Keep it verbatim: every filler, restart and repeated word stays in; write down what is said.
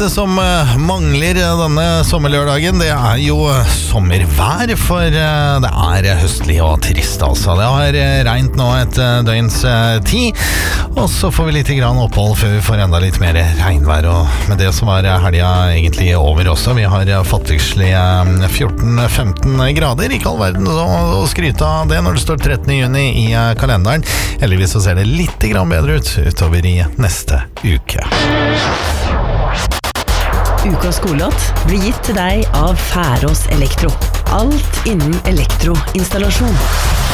eneste som mangler denne sommerlørdagen, det er jo sommervær, for det er høstlig og trist altså. Det har regnet nå et døgns tid, og så får vi litt grann opphold før vi får enda litt mer regnvær, og med det så var helga egentlig over også. Vi har fattigslig fjorten femten grader, ikke all verden å skryte av det når det står trettende juni i kalenderen. Heldigvis så ser det litt grann bedre ut utover i neste uke. Ukas skolelåt blir gitt til deg av Færås Elektro. Alt innen elektroinstallasjon.